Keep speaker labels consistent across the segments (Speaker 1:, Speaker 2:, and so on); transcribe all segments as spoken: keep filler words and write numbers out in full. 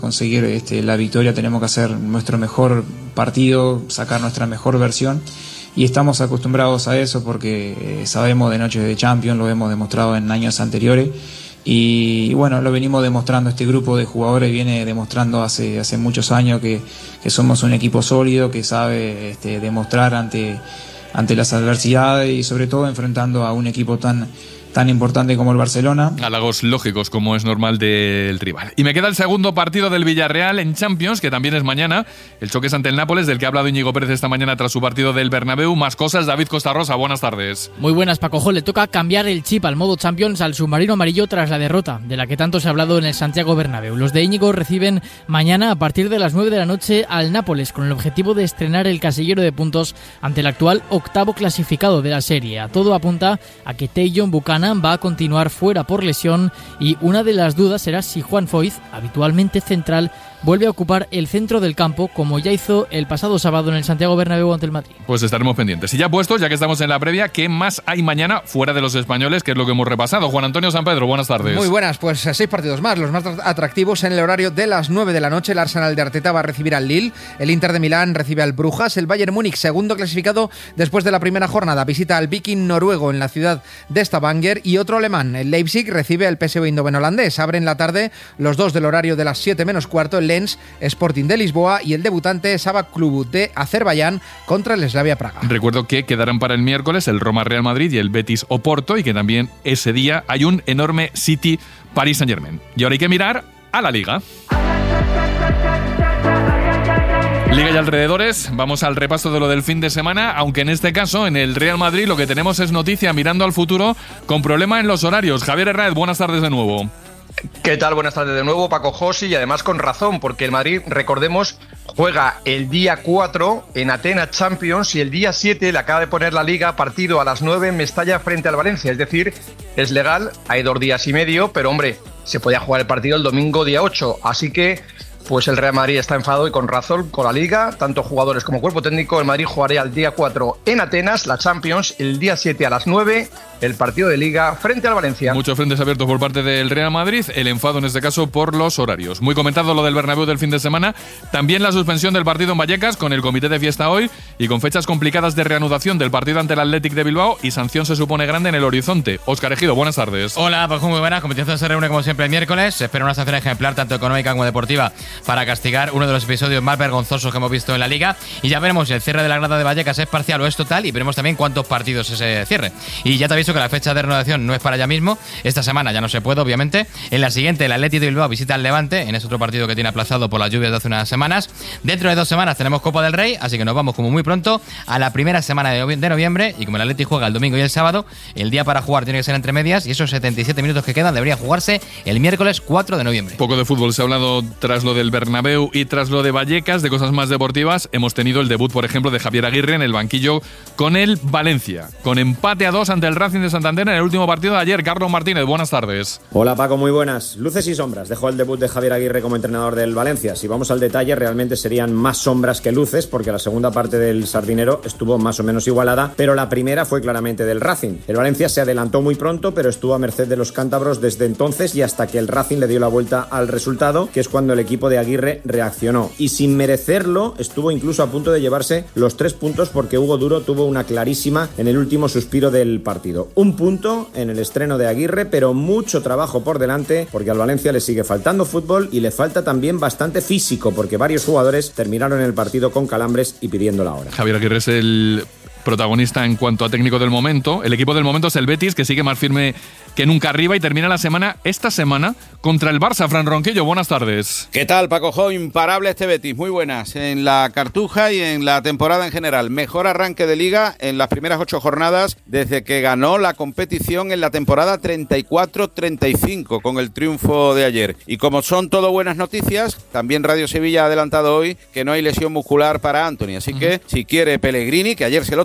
Speaker 1: conseguir este, la victoria tenemos que hacer nuestro mejor partido, sacar nuestra mejor versión, y estamos acostumbrados a eso porque eh, sabemos de noches de Champions, lo hemos demostrado en años anteriores, y, y bueno, lo venimos demostrando, este grupo de jugadores viene demostrando hace, hace muchos años que, que somos un equipo sólido, que sabe este, demostrar ante, ante las adversidades y sobre todo enfrentando a un equipo tan... tan importante como el Barcelona.
Speaker 2: Halagos lógicos, como es normal del rival. Y me queda el segundo partido del Villarreal en Champions, que también es mañana. El choque es ante el Nápoles, del que ha hablado Íñigo Pérez esta mañana tras su partido del Bernabéu. Más cosas, David Costa Rosa, buenas tardes.
Speaker 3: Muy buenas, Paco Jo. Le toca cambiar el chip al modo Champions al submarino amarillo tras la derrota, de la que tanto se ha hablado en el Santiago Bernabéu. Los de Íñigo reciben mañana a partir de las nueve de la noche al Nápoles, con el objetivo de estrenar el casillero de puntos ante el actual octavo clasificado de la serie. A todo apunta a que Tajon Buchanan va a continuar fuera por lesión, y una de las dudas será si Juan Foyth, habitualmente central, vuelve a ocupar el centro del campo, como ya hizo el pasado sábado en el Santiago Bernabéu ante el Madrid.
Speaker 2: Pues estaremos pendientes. Y ya puestos, ya que estamos en la previa, ¿qué más hay mañana fuera de los españoles, que es lo que hemos repasado? Juan Antonio San Pedro, buenas tardes.
Speaker 4: Muy buenas, pues seis partidos más, los más atractivos en el horario de las nueve de la noche. El Arsenal de Arteta va a recibir al Lille, el Inter de Milán recibe al Brujas, el Bayern Múnich, segundo clasificado después de la primera jornada, visita al Viking noruego en la ciudad de Stavanger, y otro alemán, el Leipzig, recibe al P S V Eindhoven holandés. Abren la tarde los dos del horario de las siete menos cuarto, el Lens Sporting de Lisboa y el debutante Sabah Club de Azerbaiyán contra el Slavia Praga.
Speaker 2: Recuerdo que quedarán para el miércoles el Roma Real Madrid y el Betis Oporto, y que también ese día hay un enorme City Paris Saint-Germain. Y ahora hay que mirar a la Liga. Liga y alrededores, vamos al repaso de lo del fin de semana, aunque en este caso, en el Real Madrid, lo que tenemos es noticia mirando al futuro, con problema en los horarios. Javier Hernández, buenas tardes de nuevo.
Speaker 5: ¿Qué tal? Buenas tardes de nuevo, Paco Josi, y además con razón, porque el Madrid, recordemos, juega el día cuatro en Atenas Champions, y el día siete le acaba de poner la Liga partido a las nueve en Mestalla frente al Valencia. Es decir, es legal, hay dos días y medio, pero hombre, se podía jugar el partido el domingo día ocho, así que pues el Real Madrid está enfadado, y con razón, con la Liga, tanto jugadores como cuerpo técnico. El Madrid jugaría el día cuatro en Atenas, la Champions, el día siete a las nueve, el partido de Liga frente al Valencia.
Speaker 2: Muchos frentes abiertos por parte del Real Madrid, el enfado en este caso por los horarios. Muy comentado lo del Bernabéu del fin de semana, también la suspensión del partido en Vallecas, con el comité de fiesta hoy y con fechas complicadas de reanudación del partido ante el Athletic de Bilbao, y sanción se supone grande en el horizonte. Óscar Ejido, buenas tardes.
Speaker 6: Hola, pues muy buenas. Competición se reúne como siempre el miércoles. Se espera una sanción ejemplar, tanto económica como deportiva, para castigar uno de los episodios más vergonzosos que hemos visto en la Liga. Y ya veremos si el cierre de la grada de Vallecas es parcial o es total, y veremos también cuántos partidos es ese cierre. Y ya te aviso que la fecha de reanudación no es para ya mismo. Esta semana ya no se puede, obviamente. En la siguiente, el Athletic de Bilbao visita al Levante, en ese otro partido que tiene aplazado por las lluvias de hace unas semanas. Dentro de dos semanas tenemos Copa del Rey, así que nos vamos como muy pronto a la primera semana de noviembre, y como el Athletic juega el domingo y el sábado, el día para jugar tiene que ser entre medias, y esos setenta y siete minutos que quedan deberían jugarse el miércoles cuatro de noviembre.
Speaker 2: Poco de fútbol se ha hablado tras lo del Bernabéu y tras lo de Vallecas. De cosas más deportivas, hemos tenido el debut, por ejemplo, de Javier Aguirre en el banquillo con el Valencia, con empate a dos ante el Racing de Santander en el último partido de ayer. Carlos Martínez, buenas tardes.
Speaker 7: Hola Paco, muy buenas. Luces y sombras dejó el debut de Javier Aguirre como entrenador del Valencia. Si vamos al detalle, realmente serían más sombras que luces, porque la segunda parte del sardinero estuvo más o menos igualada, pero la primera fue claramente del Racing. El Valencia se adelantó muy pronto, pero estuvo a merced de los cántabros desde entonces y hasta que el Racing le dio la vuelta al resultado, que es cuando el equipo de Aguirre reaccionó. Y sin merecerlo, estuvo incluso a punto de llevarse los tres puntos, porque Hugo Duro tuvo una clarísima en el último suspiro del partido. Un punto en el estreno de Aguirre, pero mucho trabajo por delante, porque al Valencia le sigue faltando fútbol y le falta también bastante físico, porque varios jugadores terminaron el partido con calambres y pidiendo la hora.
Speaker 2: Javier Aguirre es el protagonista en cuanto a técnico del momento. El equipo del momento es el Betis, que sigue más firme que nunca arriba, y termina la semana, esta semana, contra el Barça. Fran Ronquillo, buenas tardes.
Speaker 8: ¿Qué tal, Paco Jo? Imparable este Betis, muy buenas en la Cartuja y en la temporada en general. Mejor arranque de Liga en las primeras ocho jornadas desde que ganó la competición en la temporada treinta y cuatro treinta y cinco, con el triunfo de ayer. Y como son todo buenas noticias, también Radio Sevilla ha adelantado hoy que no hay lesión muscular para Anthony, así uh-huh. que si quiere Pellegrini, que ayer se lo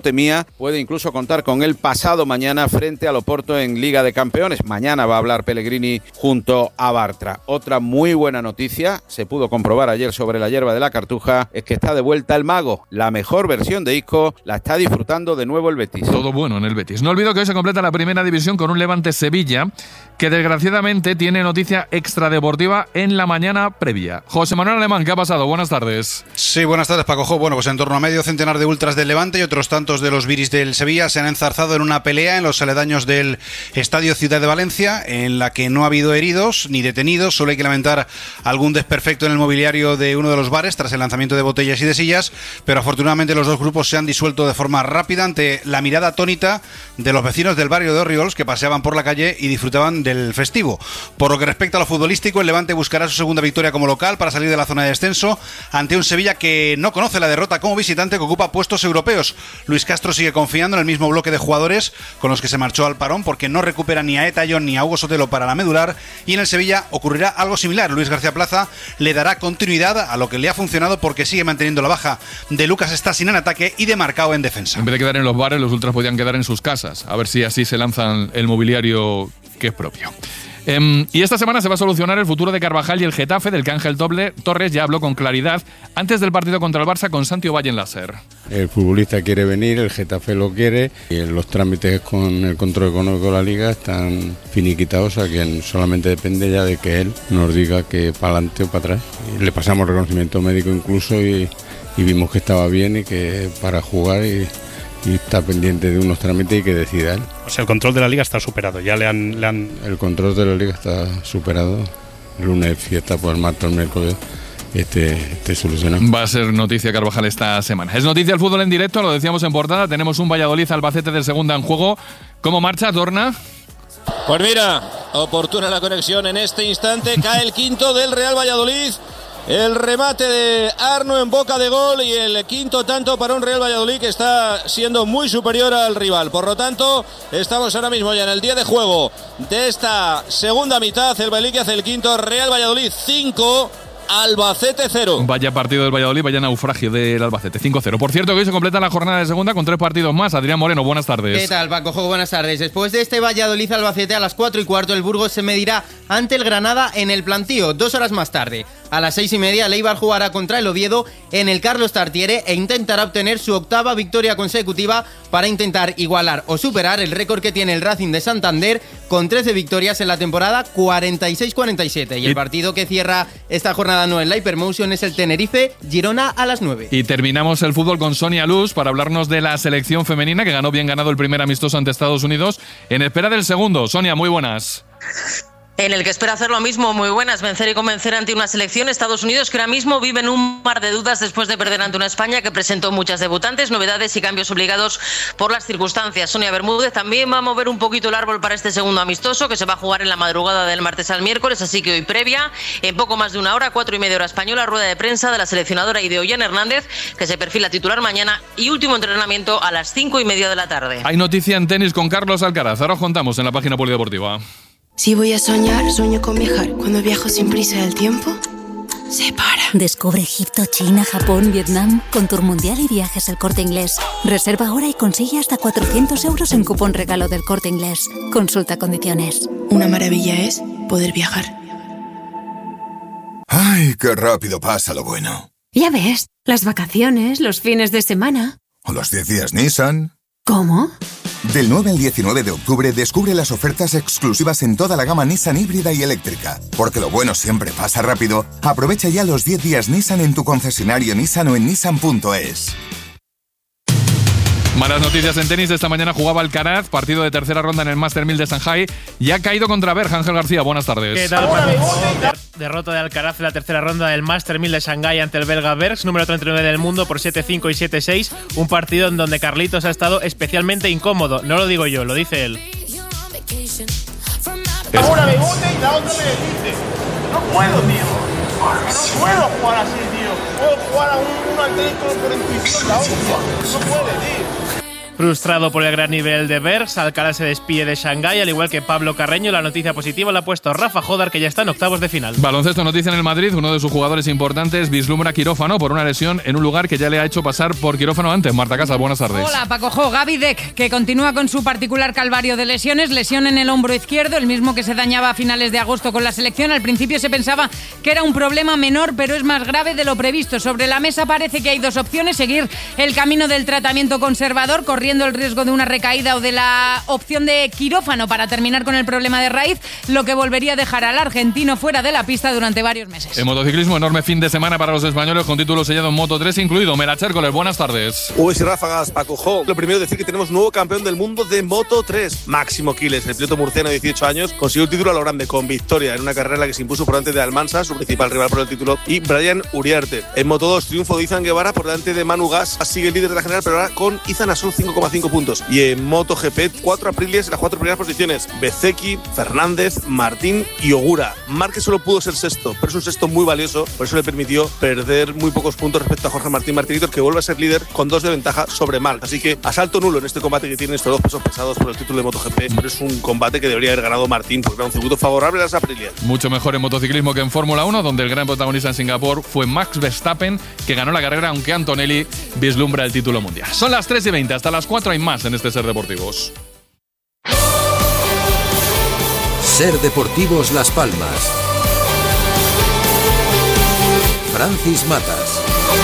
Speaker 8: temía, puede incluso contar con él pasado mañana frente al Oporto en Liga de Campeones. Mañana va a hablar Pellegrini junto a Bartra. Otra muy buena noticia, se pudo comprobar ayer sobre la hierba de la Cartuja, es que está de vuelta el mago. La mejor versión de Isco la está disfrutando de nuevo el Betis.
Speaker 2: Todo bueno en el Betis. No olvido que hoy se completa la primera división con un Levante-Sevilla, que desgraciadamente tiene noticia extradeportiva en la mañana previa. José Manuel Alemán, ¿qué ha pasado? Buenas tardes.
Speaker 9: Sí, buenas tardes, Paco Jo. Bueno, pues en torno a medio centenar de ultras del Levante y otros tantos de los viris del Sevilla se han enzarzado en una pelea en los aledaños del Estadio Ciudad de Valencia, en la que no ha habido heridos ni detenidos. Solo hay que lamentar algún desperfecto en el mobiliario de uno de los bares tras el lanzamiento de botellas y de sillas, pero afortunadamente los dos grupos se han disuelto de forma rápida ante la mirada atónita de los vecinos del barrio de Orriols, que paseaban por la calle y disfrutaban del festivo. Por lo que respecta a lo futbolístico, el Levante buscará su segunda victoria como local para salir de la zona de descenso ante un Sevilla que no conoce la derrota como visitante, que ocupa puestos europeos. Luis Castro sigue confiando en el mismo bloque de jugadores con los que se marchó al parón, porque no recupera ni a Eta John ni a Hugo Sotelo para la medular, y en el Sevilla ocurrirá algo similar. Luis García Plaza le dará continuidad a lo que le ha funcionado, porque sigue manteniendo la baja de Lucas Stasin en ataque y de Marcao en defensa.
Speaker 2: En vez de quedar en los bares, los ultras podían quedar en sus casas, a ver si así se lanzan el mobiliario que es propio. Um, y esta semana se va a solucionar el futuro de Carvajal y el Getafe, del que Ángel Toble, Torres ya habló con claridad antes del partido contra el Barça con Santi Ovalle en la SER.
Speaker 10: El futbolista quiere venir, el Getafe lo quiere, y los trámites con el control económico de la Liga están finiquitados, a quien solamente depende ya de que él nos diga que para adelante o para atrás. Y le pasamos reconocimiento médico incluso y, y vimos que estaba bien y que para jugar y... y está pendiente de unos trámites y que decida él.
Speaker 11: O sea, el control de la Liga está superado, ya le han... Le han...
Speaker 10: El control de la Liga está superado. El lunes fiesta, pues el martes, el miércoles este, este solucionado.
Speaker 2: Va a ser noticia Carvajal esta semana. Es noticia el fútbol en directo, lo decíamos en portada, tenemos un Valladolid-Albacete de segunda en juego. ¿Cómo marcha, Torna?
Speaker 12: Pues mira, oportuna la conexión en este instante, cae el quinto del Real Valladolid. El remate de Arno en boca de gol y el quinto tanto para un Real Valladolid que está siendo muy superior al rival. Por lo tanto, estamos ahora mismo ya en el día de juego de esta segunda mitad. El Valladolid hace el quinto, Real Valladolid cinco, Albacete cero.
Speaker 2: Vaya partido del Valladolid, vaya naufragio del Albacete, cinco cero. Por cierto, que hoy se completa la jornada de segunda con tres partidos más. Adrián Moreno, buenas tardes.
Speaker 13: ¿Qué tal, Paco? Buenas tardes. Después de este Valladolid-Albacete a las cuatro y cuarto, el Burgos se medirá ante el Granada en el Plantío, dos horas más tarde. A las seis y media, el Eibar jugará contra el Oviedo en el Carlos Tartiere e intentará obtener su octava victoria consecutiva para intentar igualar o superar el récord que tiene el Racing de Santander con trece victorias en la temporada cuarenta y seis cuarenta y siete. Y el partido que cierra esta jornada no en la Hypermotion es el Tenerife-Girona a las nueve.
Speaker 2: Y terminamos el fútbol con Sonia Luz para hablarnos de la selección femenina que ganó bien ganado el primer amistoso ante Estados Unidos en espera del segundo. Sonia, muy buenas.
Speaker 14: En el que espera hacer lo mismo, muy buenas, vencer y convencer ante una selección Estados Unidos que ahora mismo vive en un mar de dudas después de perder ante una España que presentó muchas debutantes, novedades y cambios obligados por las circunstancias. Sonia Bermúdez también va a mover un poquito el árbol para este segundo amistoso que se va a jugar en la madrugada del martes al miércoles, así que hoy previa, en poco más de una hora, cuatro y media hora española, rueda de prensa de la seleccionadora Ideoyan Hernández, que se perfila titular mañana, y último entrenamiento a las cinco y media de la tarde.
Speaker 2: Hay noticia en tenis con Carlos Alcaraz, ahora os contamos en la página polideportiva.
Speaker 15: Si voy a soñar, sueño con viajar. Cuando viajo sin prisa del tiempo, se para.
Speaker 16: Descubre Egipto, China, Japón, Vietnam con Tour Mundial y Viajes El Corte Inglés. Reserva ahora y consigue hasta cuatrocientos euros en cupón regalo del Corte Inglés. Consulta condiciones.
Speaker 15: Una maravilla es poder viajar.
Speaker 17: ¡Ay, qué rápido pasa lo bueno!
Speaker 18: Ya ves, las vacaciones, los fines de semana.
Speaker 17: ¿O los diez días Nissan?
Speaker 18: ¿Cómo?
Speaker 17: Del nueve al diecinueve de octubre descubre las ofertas exclusivas en toda la gama Nissan híbrida y eléctrica. Porque lo bueno siempre pasa rápido. Aprovecha ya los diez días Nissan en tu concesionario Nissan o en nissan punto es.
Speaker 2: Malas noticias en tenis. Esta mañana jugaba Alcaraz, partido de tercera ronda en el Master mil de Shanghái, y ha caído contra Berg. Ángel García, buenas tardes.
Speaker 19: ¿Qué tal, Paco? Derrota de Alcaraz en la tercera ronda del Master mil de Shanghái ante el belga Bergs, número treinta y nueve del mundo, por siete cinco y siete seis. Un partido en donde Carlitos ha estado especialmente incómodo. No lo digo yo, lo dice él.
Speaker 20: Una me bote y la otra me desdice. No puedo, tío. No puedo jugar así, tío. Puedo jugar a un, un atlético por intuición, la otra. No puede, tío.
Speaker 19: frustrado por el gran nivel de Bergs. Alcaraz se despide de Shanghái, al igual que Pablo Carreño. La noticia positiva la ha puesto Rafa Jodar, que ya está en octavos de final.
Speaker 2: Baloncesto, noticia en el Madrid. Uno de sus jugadores importantes vislumbra quirófano por una lesión en un lugar que ya le ha hecho pasar por quirófano antes. Marta Casas, buenas tardes.
Speaker 21: Hola, Paco Jo. Gaby Deck, que continúa con su particular calvario de lesiones. Lesión en el hombro izquierdo, el mismo que se dañaba a finales de agosto con la selección. Al principio se pensaba que era un problema menor, pero es más grave de lo previsto. Sobre la mesa parece que hay dos opciones: seguir el camino del tratamiento conservador, corriendo el riesgo de una recaída, o de la opción de quirófano para terminar con el problema de raíz, lo que volvería a dejar al argentino fuera de la pista durante varios meses.
Speaker 2: En motociclismo, enorme fin de semana para los españoles, con título sellado en Moto tres incluido. Mera Chércoles, buenas tardes.
Speaker 22: Uy, sí, ráfagas, Paco Jo. Lo primero es decir que tenemos nuevo campeón del mundo de Moto tres. Máximo Quiles, el piloto murciano de dieciocho años, consiguió el título a lo grande, con victoria en una carrera en la que se impuso por delante de Almansa, su principal rival por el título, y Brian Uriarte. En Moto dos, triunfo de Izan Guevara por delante de Manu Gas, sigue el líder de la general, pero ahora con Izan a solo cinco coma cinco puntos. Y en MotoGP, cuatro Aprilias en las cuatro primeras posiciones: Bezzecchi, Fernández, Martín y Ogura. Márquez solo pudo ser sexto, pero es un sexto muy valioso, por eso le permitió perder muy pocos puntos respecto a Jorge Martín Martínez, que vuelve a ser líder con dos de ventaja sobre Marc. Así que asalto nulo en este combate que tienen estos dos pesos pesados por el título de MotoGP, pero es un combate que debería haber ganado Martín, porque era un circuito favorable a las Aprilias.
Speaker 2: Mucho mejor en motociclismo que en Fórmula uno, donde el gran protagonista en Singapur fue Max Verstappen, que ganó la carrera, aunque Antonelli vislumbra el título mundial. Son las tres y veinte, hasta las cuatro hay más en este Ser Deportivos.
Speaker 23: Ser Deportivos Las Palmas. Francis Matas.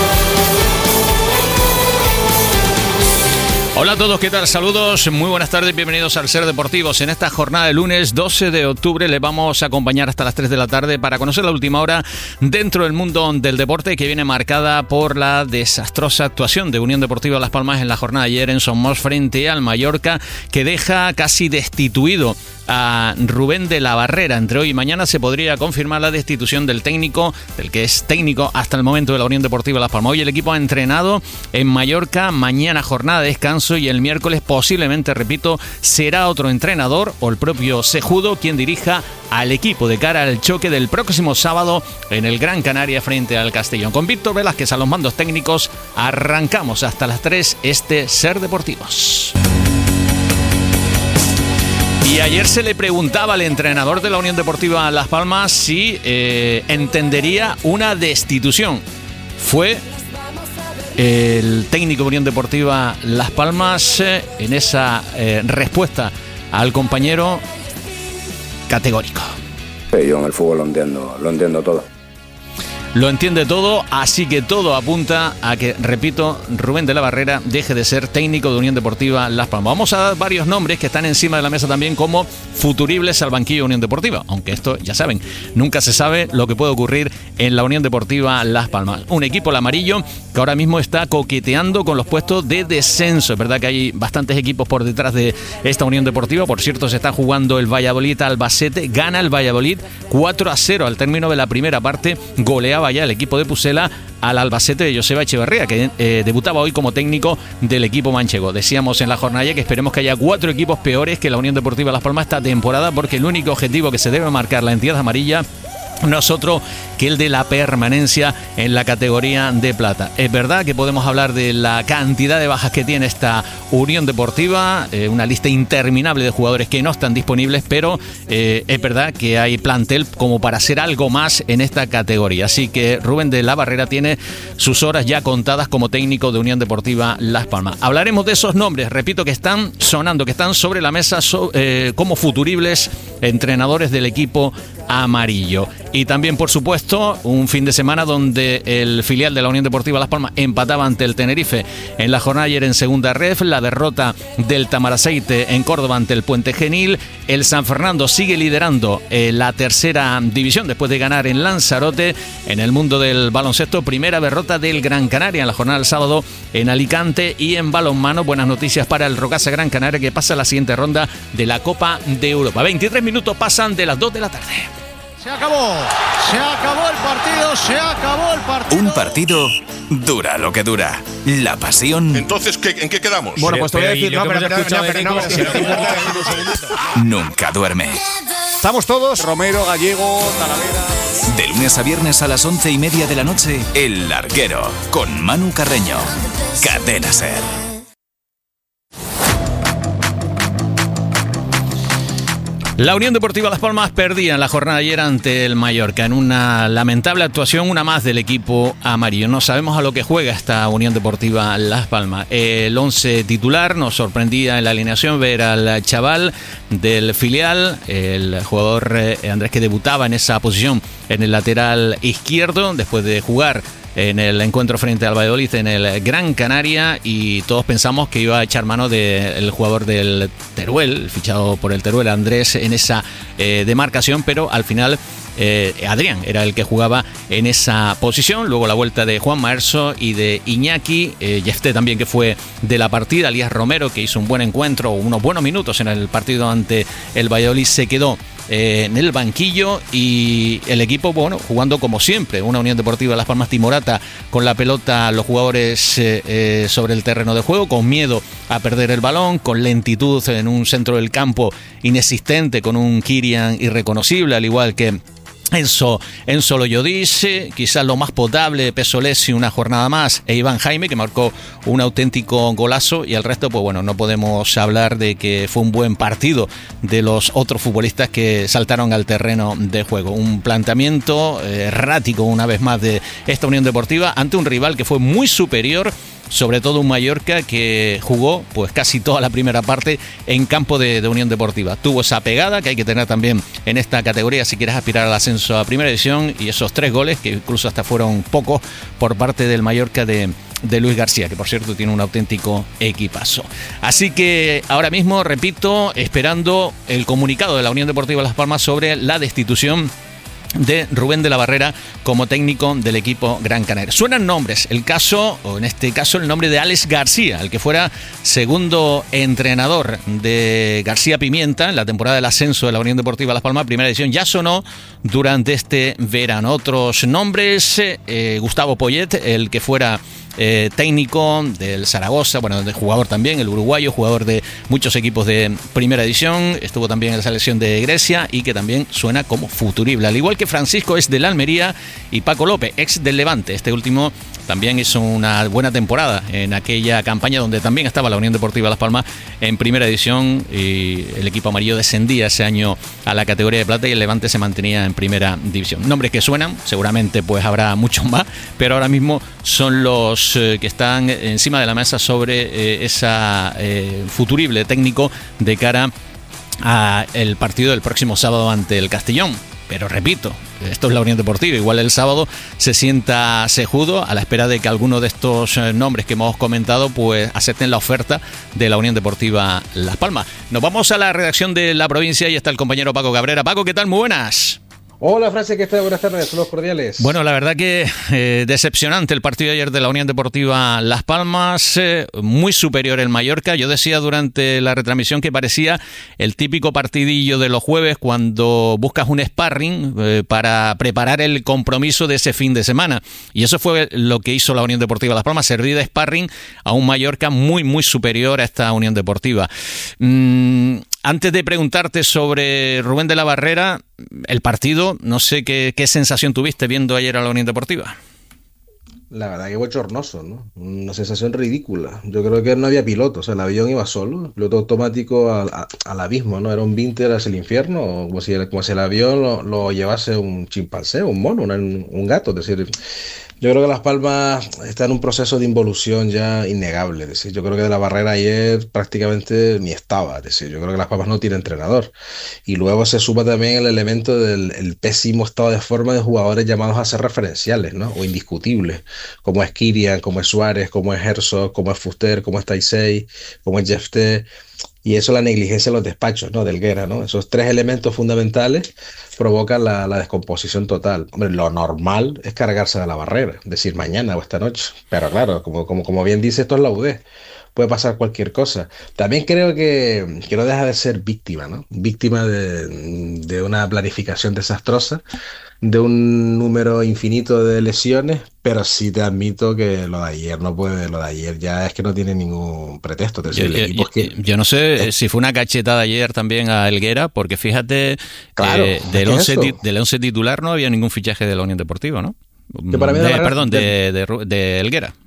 Speaker 24: Hola a todos, ¿qué tal? Saludos, muy buenas tardes, bienvenidos al Ser Deportivos. En esta jornada de lunes doce de octubre les vamos a acompañar hasta las tres de la tarde para conocer la última hora dentro del mundo del deporte, que viene marcada por la desastrosa actuación de Unión Deportiva Las Palmas en la jornada de ayer en Somos frente al Mallorca, que deja casi destituido a Rubén de la Barrera. Entre hoy y mañana se podría confirmar la destitución del técnico, del que es técnico hasta el momento de la Unión Deportiva Las Palmas. Hoy el equipo ha entrenado en Mallorca, mañana jornada de descanso, y el miércoles posiblemente, repito, será otro entrenador o el propio Cejudo quien dirija al equipo de cara al choque del próximo sábado en el Gran Canaria frente al Castellón. Con Víctor Velázquez a los mandos técnicos, arrancamos hasta las tres este Ser Deportivos. Y ayer se le preguntaba al entrenador de la Unión Deportiva Las Palmas si eh, entendería una destitución. Fue el técnico de Unión Deportiva Las Palmas eh, en esa eh, respuesta al compañero categórico.
Speaker 25: Sí, yo en el fútbol lo entiendo, lo entiendo todo.
Speaker 24: Lo entiende todo, así que todo apunta a que, repito, Rubén de la Barrera deje de ser técnico de Unión Deportiva Las Palmas. Vamos a dar varios nombres que están encima de la mesa también como futuribles al banquillo de Unión Deportiva, aunque esto, ya saben, nunca se sabe lo que puede ocurrir en la Unión Deportiva Las Palmas. Un equipo, el amarillo, que ahora mismo está coqueteando con los puestos de descenso. Es verdad que hay bastantes equipos por detrás de esta Unión Deportiva. Por cierto, se está jugando el Valladolid Albacete. Gana el Valladolid cuatro a cero al término de la primera parte. Goleaba ya el equipo de Pucela al Albacete de Joseba Echeverría, que eh, debutaba hoy como técnico del equipo manchego. Decíamos en la jornada que esperemos que haya cuatro equipos peores que la Unión Deportiva Las Palmas esta temporada, porque el único objetivo que se debe marcar la entidad amarilla no es otro que el de la permanencia en la categoría de plata. Es verdad que podemos hablar de la cantidad de bajas que tiene esta Unión Deportiva, eh, una lista interminable de jugadores que no están disponibles, pero eh, es verdad que hay plantel como para hacer algo más en esta categoría. Así que Rubén de la Barrera tiene sus horas ya contadas como técnico de Unión Deportiva Las Palmas. Hablaremos de esos nombres, repito, que están sonando, que están sobre la mesa so, eh, como futuribles entrenadores del equipo amarillo. Y también, por supuesto, un fin de semana donde el filial de la Unión Deportiva Las Palmas empataba ante el Tenerife en la jornada ayer en segunda ref, la derrota del Tamaraceite en Córdoba ante el Puente Genil. El San Fernando sigue liderando eh, la tercera división después de ganar en Lanzarote. En el mundo del baloncesto, primera derrota del Gran Canaria en la jornada del sábado en Alicante. Y en balonmano, buenas noticias para el Rocasa Gran Canaria, que pasa a la siguiente ronda de la Copa de Europa. veintitrés minutos pasan de las dos de la tarde.
Speaker 26: Se acabó, se acabó el partido, se acabó el partido.
Speaker 23: Un partido dura lo que dura. La pasión.
Speaker 27: Entonces, ¿qué, ¿en qué quedamos?
Speaker 4: Bueno, pues te voy a decir, no, pero no, pero no,
Speaker 23: nunca duerme.
Speaker 4: Estamos todos, Romero, Gallego, Talavera.
Speaker 23: De lunes a viernes a las once y media de la noche, El Larguero, con Manu Carreño. Cadena Ser.
Speaker 24: La Unión Deportiva Las Palmas perdía en la jornada de ayer ante el Mallorca en una lamentable actuación, una más del equipo amarillo. No sabemos a lo que juega esta Unión Deportiva Las Palmas. El once titular nos sorprendía en la alineación ver al chaval del filial, el jugador Andrés que debutaba en esa posición en el lateral izquierdo después de jugar en el encuentro frente al Valladolid en el Gran Canaria, y todos pensamos que iba a echar mano del jugador del Teruel, fichado por el Teruel, Andrés, en esa eh, demarcación, pero al final eh, Adrián era el que jugaba en esa posición. Luego la vuelta de Juan Maerso y de Iñaki, eh, Jefté también, que fue de la partida, Elías Romero, que hizo un buen encuentro, unos buenos minutos en el partido ante el Valladolid, se quedó Eh, en el banquillo, y el equipo, bueno, jugando como siempre, una Unión Deportiva Las Palmas timorata, con la pelota, los jugadores eh, eh, sobre el terreno de juego, con miedo a perder el balón, con lentitud en un centro del campo inexistente, con un Kirian irreconocible, al igual que Enzo, Enzo Loyodis, quizás lo más potable, Pesolesi una jornada más, e Iván Jaime, que marcó un auténtico golazo, y el resto, pues bueno, no podemos hablar de que fue un buen partido de los otros futbolistas que saltaron al terreno de juego. Un planteamiento eh, errático, una vez más, de esta Unión Deportiva ante un rival que fue muy superior, sobre todo un Mallorca que jugó pues casi toda la primera parte en campo de, de Unión Deportiva. Tuvo esa pegada que hay que tener también en esta categoría si quieres aspirar al ascenso a Primera División, y esos tres goles, que incluso hasta fueron pocos, por parte del Mallorca de, de Luis García, que por cierto tiene un auténtico equipazo. Así que ahora mismo, repito, esperando el comunicado de la Unión Deportiva Las Palmas sobre la destitución de Rubén de la Barrera como técnico del equipo Gran Canaria. Suenan nombres, el caso, o en este caso el nombre de Alex García, el que fuera segundo entrenador de García Pimienta en la temporada del ascenso de la Unión Deportiva Las Palmas, Primera División, ya sonó durante este verano. Otros nombres, eh, Gustavo Poyet, el que fuera Eh, técnico del Zaragoza, bueno, de jugador también, el uruguayo, jugador de muchos equipos de Primera División, estuvo también en la selección de Grecia, y que también suena como futurible, al igual que Francisco es del Almería, y Paco López, ex del Levante. Este último también hizo una buena temporada en aquella campaña donde también estaba la Unión Deportiva Las Palmas en Primera División, y el equipo amarillo descendía ese año a la categoría de plata y el Levante se mantenía en Primera División. Nombres que suenan, seguramente pues habrá muchos más, pero ahora mismo son los que están encima de la mesa sobre eh, esa eh, futurible técnico de cara al partido del próximo sábado ante el Castellón. Pero repito, esto es la Unión Deportiva, igual el sábado se sienta cejudo a la espera de que alguno de estos nombres que hemos comentado pues acepten la oferta de la Unión Deportiva Las Palmas. Nos vamos a la redacción de La Provincia y está el compañero Paco Cabrera. Paco, ¿qué tal? Muy buenas.
Speaker 1: Hola, Francia, ¿qué tal? Buenas tardes, saludos cordiales.
Speaker 24: Bueno, la verdad que eh, decepcionante el partido de ayer de la Unión Deportiva Las Palmas, eh, muy superior el Mallorca. Yo decía durante la retransmisión que parecía el típico partidillo de los jueves cuando buscas un sparring eh, para preparar el compromiso de ese fin de semana. Y eso fue lo que hizo la Unión Deportiva Las Palmas, servir de sparring a un Mallorca muy, muy superior a esta Unión Deportiva. Mm, Antes de preguntarte sobre Rubén de la Barrera, el partido, no sé qué, qué sensación tuviste viendo ayer a la Unión Deportiva.
Speaker 1: La verdad que bochornoso, ¿no? Una sensación ridícula. Yo creo que no había piloto, o sea, el avión iba solo, el piloto automático al, a, al abismo, ¿no? Era un Vinter hacia el infierno, o como si, como si el avión lo, lo llevase un chimpancé, un mono, un, un gato, es decir... Yo creo que Las Palmas está en un proceso de involución ya innegable. Es decir, yo creo que de la Barrera ayer prácticamente ni estaba. Es decir, yo creo que Las Palmas no tiene entrenador. Y luego se suma también el elemento del el pésimo estado de forma de jugadores llamados a ser referenciales, ¿no? O indiscutibles, como es Kirian, como es Suárez, como es Herzog, como es Fuster, como es Taisei, como es Jefté. Y eso, la negligencia de los despachos, ¿no? Del Guerra, ¿no? Esos tres elementos fundamentales provocan la, la descomposición total. Hombre, lo normal es cargarse de la Barrera, decir mañana o esta noche. Pero claro, como, como, como bien dice, esto es la U D. Puede pasar cualquier cosa. También creo que, que no deja de ser víctima, ¿no? Víctima de, de una planificación desastrosa, de un número infinito de lesiones, pero sí te admito que lo de ayer no puede, lo de ayer ya es que no tiene ningún pretexto. Es decir,
Speaker 24: yo,
Speaker 1: el equipo
Speaker 24: yo,
Speaker 1: es que,
Speaker 24: yo no sé
Speaker 1: eh,
Speaker 24: si fue una cachetada ayer también a Helguera, porque fíjate,
Speaker 1: claro,
Speaker 24: eh, del,
Speaker 1: es
Speaker 24: once,
Speaker 1: que
Speaker 24: del once titular no había ningún fichaje de la Unión Deportiva, ¿no?
Speaker 1: Que para mí
Speaker 24: de,
Speaker 1: la verdad,
Speaker 24: perdón, de, de, de, de Helguera.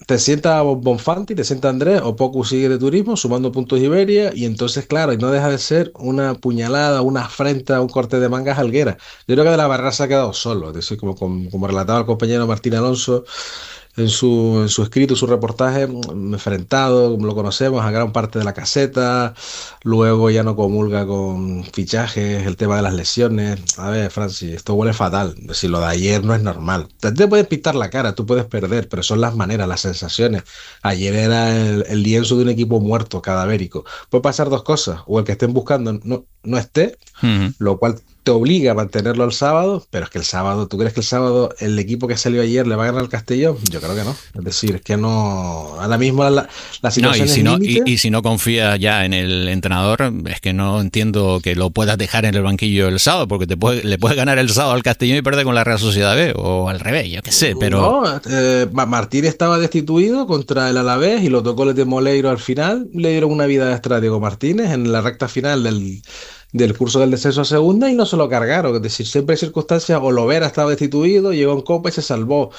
Speaker 1: te sienta Bonfanti, te sienta Andrés, Opoku sigue de turismo, sumando puntos Iberia, y entonces, claro, y no deja de ser una puñalada, una afrenta, un corte de mangas a Helguera. Yo creo que de la Barrera se ha quedado solo, es decir, como, como, como relataba el compañero Martín Alonso en su, en su escrito, su reportaje, enfrentado, como lo conocemos, a gran parte de la caseta, luego ya no comulga con fichajes, el tema de las lesiones. A ver, Francis, esto huele fatal, es decir, lo de ayer no es normal. Te puedes pintar la cara, tú puedes perder, pero son las maneras, las sensaciones. Ayer era el, el lienzo de un equipo muerto, cadavérico. Puede pasar dos cosas, o el que estén buscando no, no esté, uh-huh. lo cual te obliga a mantenerlo el sábado, pero es que el sábado, ¿tú crees que el sábado el equipo que salió ayer le va a ganar al Castellón? Yo creo que no. Es decir, es que no. Ahora mismo la, la situación
Speaker 24: no, y si
Speaker 1: es
Speaker 24: no,
Speaker 1: límite.
Speaker 24: Y, y si no confías ya en el entrenador, es que no entiendo que lo puedas dejar en el banquillo el sábado, porque te puede, le puedes ganar el sábado al Castellón y perder con la Real Sociedad B, o al revés, yo qué sé, pero.
Speaker 1: No, eh, Martín estaba destituido contra el Alavés y los dos goles de Moleiro al final le dieron una vida extra a Diego Martínez en la recta final del. del curso del descenso a segunda y no se lo cargaron. Es decir, siempre hay circunstancias. Olovera estaba destituido, llegó en Copa y se salvó.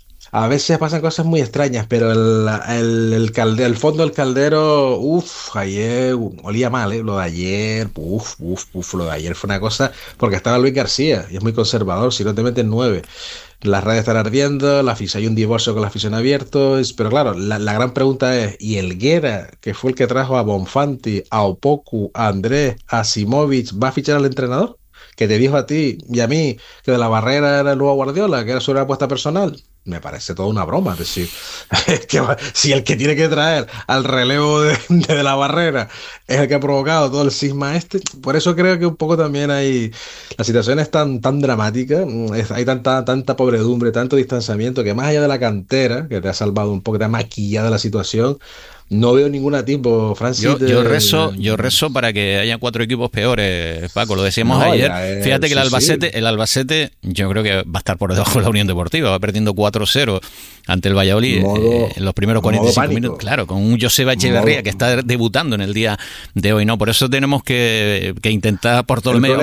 Speaker 1: A veces pasan cosas muy extrañas, pero el, el, el, calde, el fondo del caldero, uff, ayer olía mal, ¿eh? Lo de ayer, uff, uff, uff, lo de ayer fue una cosa, porque estaba Luis García y es muy conservador, si no te meten nueve. Las redes están ardiendo, la afición, hay un divorcio con la afición abierto, es, pero claro, la, la gran pregunta es, ¿y Helguera, que fue el que trajo a Bonfanti, a Opoku, a Andrés, a Simovic, va a fichar al entrenador? Que te dijo a ti y a mí que de la Barrera era el nuevo Guardiola, que era su apuesta personal. Me parece toda una broma, es decir, es que si el que tiene que traer al relevo de, de, de la Barrera es el que ha provocado todo el cisma este, por eso creo que un poco también hay, la situación es tan, tan dramática, es, hay tanta, tanta pobredumbre, tanto distanciamiento, que más allá de la cantera, que te ha salvado un poco, te ha maquillado la situación, no veo ningún tipo, Francis.
Speaker 24: Yo,
Speaker 1: de...
Speaker 24: yo rezo, yo rezo para que haya cuatro equipos peores, Paco, lo decíamos no, ayer. Es, Fíjate que sí, el Albacete, sí. el Albacete, yo creo que va a estar por debajo de la Unión Deportiva, va perdiendo cuatro cero ante el Valladolid modo, eh, en los primeros cuarenta y cinco minutos. Claro, con un Joseba Echeverría modo, que está debutando en el día de hoy, ¿no? Por eso tenemos que, que intentar por todo el, el medio.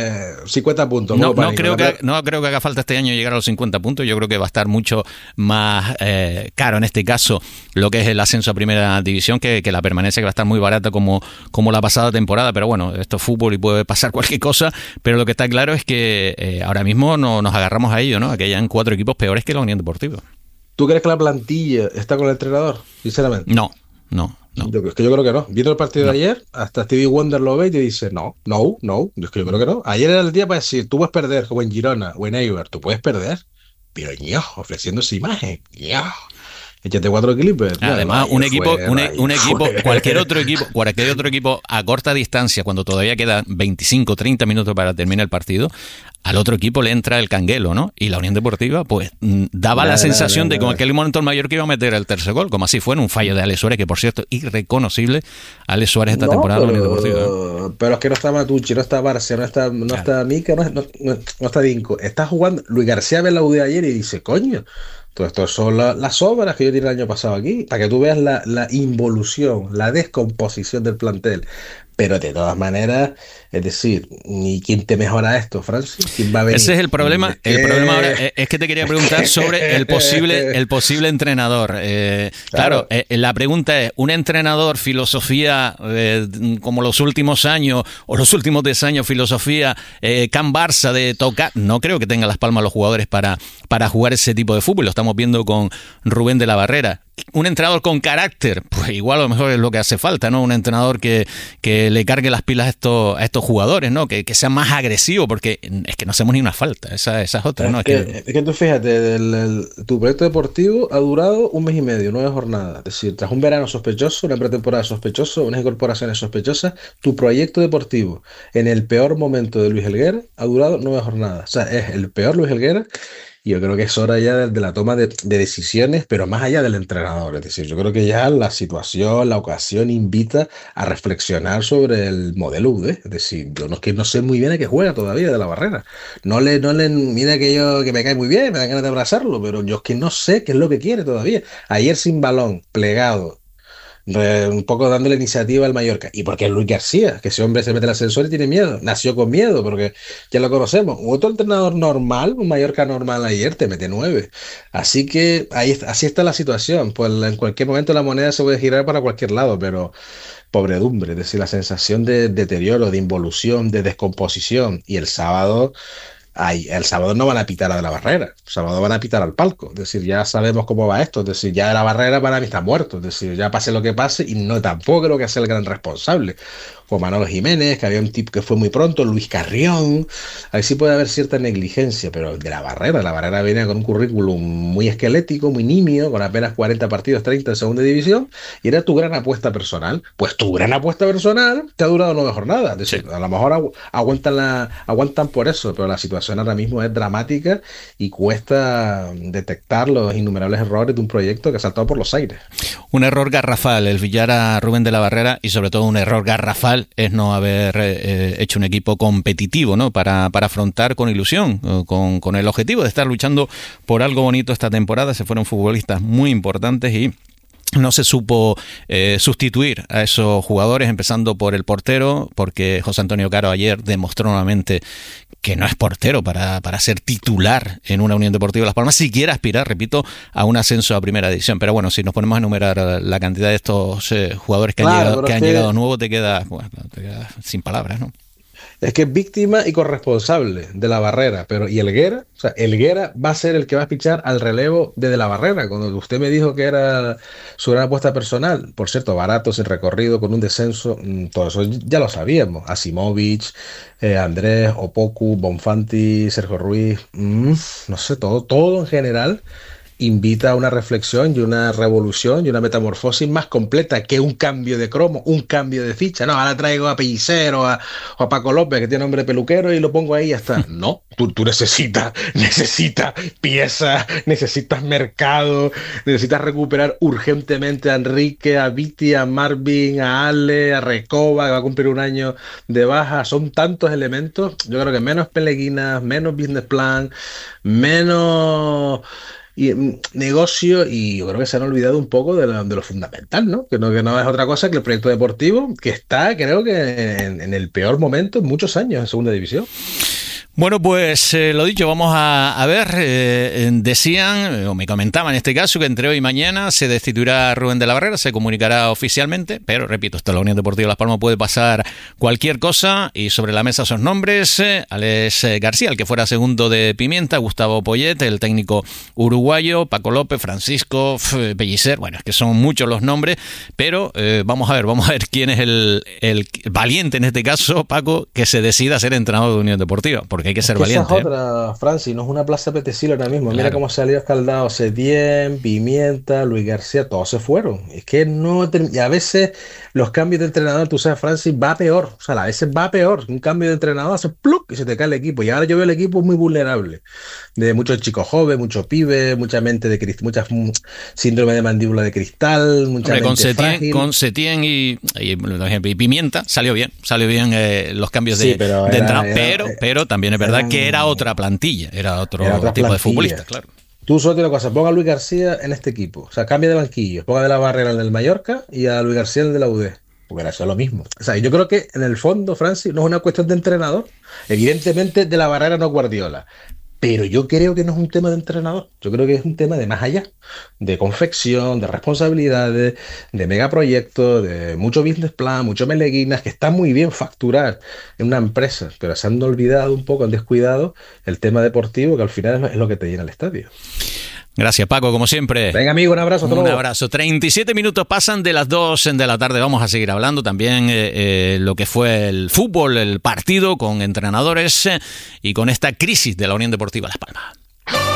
Speaker 1: Es cincuenta puntos.
Speaker 24: No, no, creo que, no creo que haga falta este año llegar a los cincuenta puntos. Yo creo que va a estar mucho más eh, caro en este caso lo que es el ascenso a primera división que, que la permanencia, que va a estar muy barata como, como la pasada temporada, pero bueno, esto es fútbol y puede pasar cualquier cosa, pero lo que está claro es que eh, ahora mismo no, nos agarramos a ello, ¿no? A que hayan cuatro equipos peores que la Unión Deportiva.
Speaker 1: ¿Tú crees que la plantilla está con el entrenador? Sinceramente.
Speaker 24: No, no. No.
Speaker 1: Yo, es que yo creo que no. Viendo el partido no. de ayer, hasta Stevie Wonder lo ve y te dice, no, no, no. Es que yo creo que no. Ayer era el día para decir, tú puedes perder, como en Girona o en Eibar, tú puedes perder, pero ño, ofreciendo esa imagen, ño. Échate cuatro clips.
Speaker 24: Además, un equipo, fuera, un, un equipo, fuera. cualquier otro equipo, cualquier otro equipo a corta distancia, cuando todavía quedan veinticinco, treinta minutos para terminar el partido, al otro equipo le entra el canguelo, ¿no? Y la Unión Deportiva, pues, daba la, la sensación la, la, de que en aquel momento el Mallorca iba a meter el tercer gol, como así fue en un fallo de Alex Suárez, que por cierto, irreconocible, Alex Suárez esta no, temporada
Speaker 1: pero,
Speaker 24: en la Unión Deportiva.
Speaker 1: Pero es que no está Matucci, no está Barça, no está, no claro. está Mica, no, no, no, no está Dinko. Está jugando, Luis García ve la U de ayer y dice, coño, todo esto son la, las obras que yo tiré el año pasado aquí, para que tú veas la, la involución, la descomposición del plantel. Pero de todas maneras, es decir, ¿y quién te mejora esto, Francis? ¿Quién va a venir?
Speaker 24: Ese es el problema. El problema ahora es que te quería preguntar sobre el posible, el posible entrenador. Eh, claro, claro eh, la pregunta es, ¿un entrenador, filosofía, eh, como los últimos años, o los últimos diez años, filosofía, eh, Can Barça de tocar? No creo que tenga las palmas los jugadores para, para jugar ese tipo de fútbol. Lo estamos viendo con Rubén de la Barrera. Un entrenador con carácter, pues igual a lo mejor es lo que hace falta, ¿no? Un entrenador que, que le cargue las pilas a estos, a estos jugadores, ¿no? Que, que sea más agresivo, porque es que no hacemos ni una falta, esa, esa es otra, es ¿no?
Speaker 1: Que,
Speaker 24: es, que...
Speaker 1: es que tú fíjate, el, el, tu proyecto deportivo ha durado un mes y medio, nueve jornadas, es decir, tras un verano sospechoso, una pretemporada sospechosa, unas incorporaciones sospechosas, tu proyecto deportivo en el peor momento de Luis Helguera ha durado nueve jornadas, o sea, es el peor Luis Helguera. Y yo creo que es hora ya de, de la toma de, de decisiones, pero más allá del entrenador. Es decir, yo creo que ya la situación, la ocasión invita a reflexionar sobre el modelo U D. Es decir, yo no, es que no sé muy bien a qué juega todavía de la Barrera. No le, no le, mira que yo que me cae muy bien, me dan ganas de abrazarlo, pero yo es que no sé qué es lo que quiere todavía. Ayer sin balón, plegado, re, un poco dando la iniciativa al Mallorca. Y porque es Luis García, que ese hombre se mete en el ascensor y tiene miedo, nació con miedo, porque ya lo conocemos. Otro entrenador normal, un Mallorca normal ayer, te mete nueve. Así que ahí, así está la situación, pues en cualquier momento la moneda se puede girar para cualquier lado, pero pobredumbre, es decir, la sensación de deterioro, de involución, de descomposición. Y el sábado... Ay, el sábado no van a pitar a de la Barrera, el sábado van a pitar al palco, es decir, ya sabemos cómo va esto, es decir, ya de la Barrera para mí está muerto, es decir, ya pase lo que pase y no tampoco creo que sea el gran responsable. O Manolo Jiménez, que había un tipo que fue muy pronto, Luis Carrión, ahí sí puede haber cierta negligencia, pero de la Barrera, la Barrera viene con un currículum muy esquelético, muy nimio, con apenas cuarenta partidos, treinta en segunda división, y era tu gran apuesta personal. Pues tu gran apuesta personal te ha durado nueve jornadas, es decir, sí. A lo mejor agu aguantan, la, aguantan por eso, pero la situación ahora mismo es dramática y cuesta detectar los innumerables errores de un proyecto que ha saltado por los aires.
Speaker 24: Un error garrafal el pillar a Rubén de la Barrera, y sobre todo un error garrafal es no haber eh, hecho un equipo competitivo, ¿no? Para, para afrontar con ilusión, con, con el objetivo de estar luchando por algo bonito esta temporada. Se fueron futbolistas muy importantes y no se supo eh, sustituir a esos jugadores, empezando por el portero, porque José Antonio Caro ayer demostró nuevamente que no es portero para, para ser titular en una Unión Deportiva Las Palmas, siquiera aspirar, repito, a un ascenso a primera división. Pero bueno, si nos ponemos a enumerar la cantidad de estos eh, jugadores que claro, han llegado, que han que... llegado nuevos, te quedas, bueno, te quedas sin palabras, ¿no?
Speaker 1: Es que es víctima y corresponsable de la Barrera, pero ¿y Helguera? O sea, Helguera va a ser el que va a fichar al relevo de De la Barrera, cuando usted me dijo que era su gran apuesta personal, por cierto, barato, sin recorrido, con un descenso, todo eso ya lo sabíamos, Asimovic, eh, Andrés, Opoku, Bonfanti, Sergio Ruiz, mmm, no sé, todo, todo en general invita a una reflexión y una revolución y una metamorfosis más completa que un cambio de cromo, un cambio de ficha. No, ahora traigo a Pellicero a, o a Paco López, que tiene nombre peluquero, y lo pongo ahí y ya está. No, tú, tú necesitas, necesitas piezas, necesitas mercado, necesitas recuperar urgentemente a Enrique, a Viti, a Marvin, a Ale, a Recoba, que va a cumplir un año de baja. Son tantos elementos. Yo creo que menos peleguinas, menos business plan, menos... y negocio, y yo creo que se han olvidado un poco de lo, de lo fundamental, ¿no? Que, ¿no? que no es otra cosa que el proyecto deportivo, que está, creo que en, en el peor momento en muchos años en segunda división.
Speaker 24: Bueno, pues eh, lo dicho, vamos a, a ver, eh, decían, o me comentaban en este caso, que entre hoy y mañana se destituirá a Rubén de la Barrera, se comunicará oficialmente, pero repito, esto en la Unión Deportiva Las Palmas puede pasar cualquier cosa, y sobre la mesa esos nombres: eh, Alex García, el que fuera segundo de Pimienta, Gustavo Poyet, el técnico uruguayo, Paco López, Francisco, Pellicer, bueno, es que son muchos los nombres, pero eh, vamos a ver, vamos a ver quién es el, el valiente en este caso, Paco, que se decida a ser entrenador de Unión Deportiva, porque hay que ser es que valiente.
Speaker 1: Esa es otra, ¿eh? Francis, no es una plaza apetecible ahora mismo. Claro. Mira cómo salió escaldado Setién, Pimienta, Luis García, todos se fueron. Es que no, y a veces los cambios de entrenador, tú sabes, Francis, va peor. O sea, a veces va peor. Un cambio de entrenador hace pluk y se te cae el equipo. Y ahora yo veo el equipo muy vulnerable. De muchos chicos jóvenes, muchos pibes, mucha mente de cristal, mucha síndrome de mandíbula de cristal, mucha Hombre, mente
Speaker 24: con Setién,
Speaker 1: frágil.
Speaker 24: Con Setién y, y, y Pimienta salió bien, salió bien eh, los cambios sí, de, pero de era, entrenador, era, pero, era, pero también es verdad que era otra plantilla, era otro era tipo plantilla. de futbolista, claro.
Speaker 1: Tú solo tienes una cosa, ponga a Luis García en este equipo, o sea, cambia de banquillo, ponga de la Barrera en el del Mallorca y a Luis García en el de la U D, porque era eso lo mismo. O sea, yo creo que en el fondo, Francis, no es una cuestión de entrenador, evidentemente de la Barrera no Guardiola, pero yo creo que no es un tema de entrenador, yo creo que es un tema de más allá, de confección, de responsabilidades, de megaproyectos, de mucho business plan, mucho meleguinas, que está muy bien facturar en una empresa, pero se han olvidado un poco, han descuidado el tema deportivo, que al final es lo que te llena el estadio.
Speaker 24: Gracias, Paco, como siempre.
Speaker 1: Venga, amigo, un abrazo.
Speaker 24: Un abrazo. treinta y siete minutos pasan de las dos de la tarde. Vamos a seguir hablando también eh, eh, lo que fue el fútbol, el partido con entrenadores eh, y con esta crisis de la Unión Deportiva Las Palmas.